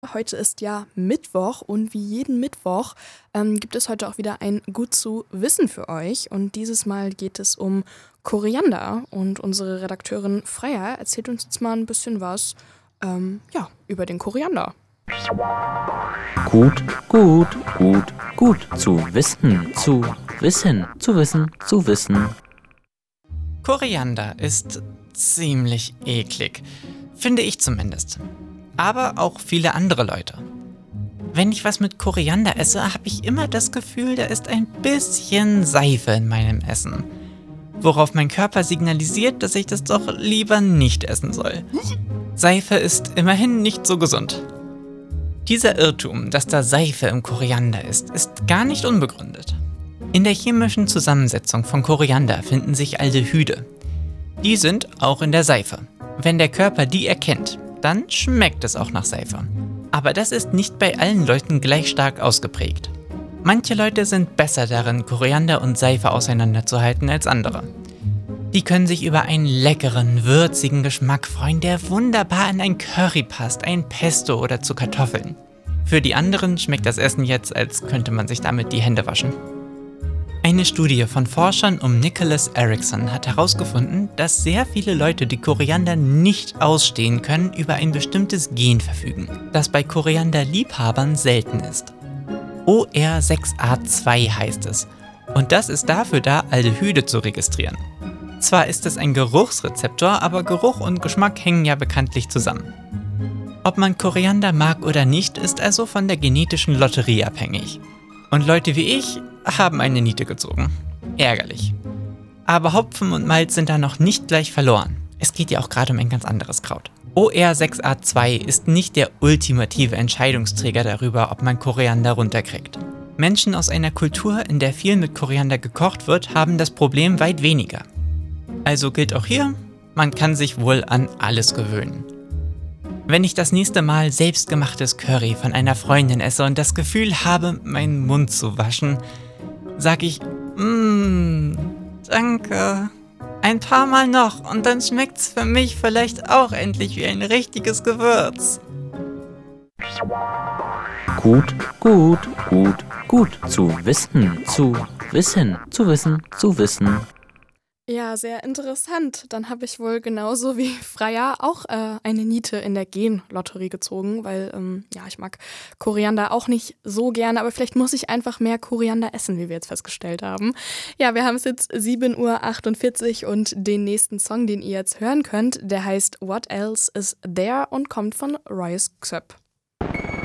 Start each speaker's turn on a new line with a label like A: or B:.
A: Heute ist ja Mittwoch und wie jeden Mittwoch gibt es heute auch wieder ein Gut zu wissen für euch. Und dieses Mal geht es um Koriander. Und unsere Redakteurin Freya erzählt uns jetzt mal ein bisschen was über den Koriander.
B: Gut, gut, gut, gut zu wissen, zu wissen, zu wissen, zu wissen.
C: Koriander ist ziemlich eklig, finde ich zumindest. Aber auch viele andere Leute. Wenn ich was mit Koriander esse, habe ich immer das Gefühl, da ist ein bisschen Seife in meinem Essen. Worauf mein Körper signalisiert, dass ich das doch lieber nicht essen soll. Seife ist immerhin nicht so gesund. Dieser Irrtum, dass da Seife im Koriander ist gar nicht unbegründet. In der chemischen Zusammensetzung von Koriander finden sich Aldehyde. Die sind auch in der Seife. Wenn der Körper die erkennt, dann schmeckt es auch nach Seife. Aber das ist nicht bei allen Leuten gleich stark ausgeprägt. Manche Leute sind besser darin, Koriander und Seife auseinanderzuhalten als andere. Die können sich über einen leckeren, würzigen Geschmack freuen, der wunderbar in ein Curry passt, ein Pesto oder zu Kartoffeln. Für die anderen schmeckt das Essen jetzt, als könnte man sich damit die Hände waschen. Eine Studie von Forschern um Nicholas Erickson hat herausgefunden, dass sehr viele Leute, die Koriander nicht ausstehen können, über ein bestimmtes Gen verfügen, das bei Korianderliebhabern selten ist. OR6A2 heißt es. Und das ist dafür da, Aldehyde zu registrieren. Zwar ist es ein Geruchsrezeptor, aber Geruch und Geschmack hängen ja bekanntlich zusammen. Ob man Koriander mag oder nicht, ist also von der genetischen Lotterie abhängig. Und Leute wie ich haben eine Niete gezogen. Ärgerlich. Aber Hopfen und Malz sind da noch nicht gleich verloren. Es geht ja auch gerade um ein ganz anderes Kraut. OR6A2 ist nicht der ultimative Entscheidungsträger darüber, ob man Koriander runterkriegt. Menschen aus einer Kultur, in der viel mit Koriander gekocht wird, haben das Problem weit weniger. Also gilt auch hier, man kann sich wohl an alles gewöhnen. Wenn ich das nächste Mal selbstgemachtes Curry von einer Freundin esse und das Gefühl habe, meinen Mund zu waschen, sag ich, danke. Ein paar Mal noch und dann schmeckt's für mich vielleicht auch endlich wie ein richtiges Gewürz.
B: Gut, gut, gut, gut zu wissen, zu wissen, zu wissen, zu wissen.
A: Ja, sehr interessant. Dann habe ich wohl genauso wie Freya auch eine Niete in der Genlotterie gezogen, weil ich mag Koriander auch nicht so gerne, aber vielleicht muss ich einfach mehr Koriander essen, wie wir jetzt festgestellt haben. Ja, wir haben es jetzt 7:48 Uhr und den nächsten Song, den ihr jetzt hören könnt, der heißt What Else Is There und kommt von Royce Xöp.